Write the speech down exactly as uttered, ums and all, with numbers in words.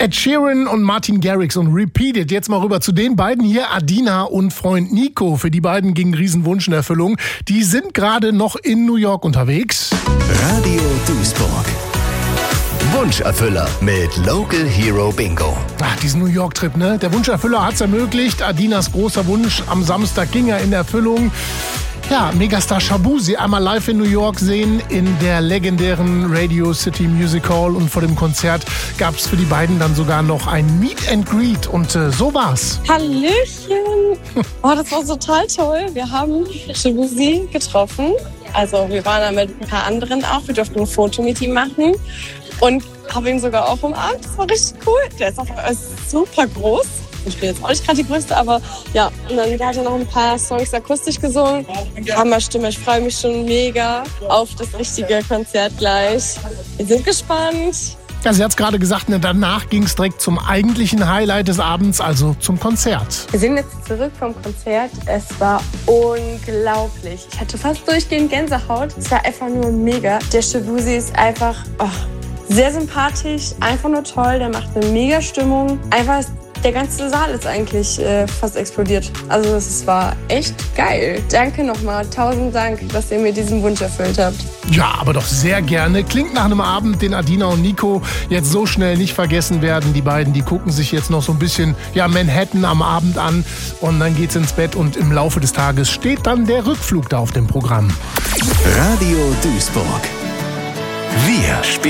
Ed Sheeran und Martin Garrix und Repeat It. Jetzt mal rüber zu den beiden hier, Adina und Freund Nico. Für die beiden ging ein Riesenwunsch in Erfüllung. Die sind gerade noch in New York unterwegs. Radio Duisburg. Wunscherfüller mit Local Hero Bingo. Ach, diesen New York-Trip, ne? Der Wunscherfüller hat's ermöglicht. Adinas großer Wunsch am Samstag ging er in Erfüllung. Ja, Megastar Shaboozey einmal live in New York sehen in der legendären Radio City Music Hall. Und vor dem Konzert gab es für die beiden dann sogar noch ein Meet and Greet. Und äh, so war's. Hallöchen! Oh, das war total toll. Wir haben Shaboozey getroffen. Also wir waren da mit ein paar anderen auch. Wir durften ein Foto mit ihm machen. Und habe ihn sogar auch umarmt. Das war richtig cool. Der ist auch super groß. Ich bin jetzt auch nicht gerade die Größte, aber ja. Und dann hat er noch ein paar Songs akustisch gesungen. Hammerstimme. Ich freue mich schon mega auf das richtige Konzert gleich. Wir sind gespannt. Ja, sie hat es gerade gesagt, ne, danach ging es direkt zum eigentlichen Highlight des Abends, also zum Konzert. Wir sind jetzt zurück vom Konzert. Es war unglaublich. Ich hatte fast durchgehend Gänsehaut. Es war einfach nur mega. Der Shaboozey ist einfach oh, sehr sympathisch, einfach nur toll. Der macht eine mega Stimmung. Einfach der ganze Saal ist eigentlich äh, fast explodiert. Also es war echt geil. Danke nochmal, tausend Dank, dass ihr mir diesen Wunsch erfüllt habt. Ja, aber doch sehr gerne. Klingt nach einem Abend, den Adina und Nico jetzt so schnell nicht vergessen werden. Die beiden, die gucken sich jetzt noch so ein bisschen ja, Manhattan am Abend an und dann geht's ins Bett und im Laufe des Tages steht dann der Rückflug da auf dem Programm. Radio Duisburg. Wir spielen.